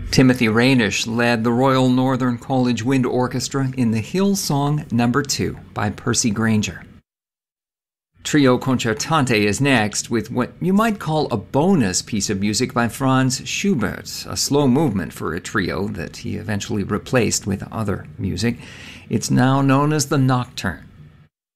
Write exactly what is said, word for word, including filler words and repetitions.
Timothy Rainish led the Royal Northern College Wind Orchestra in the Hillsong Number two by Percy Grainger. Trio Concertante is next with what you might call a bonus piece of music by Franz Schubert, a slow movement for a trio that he eventually replaced with other music. It's now known as the Nocturne.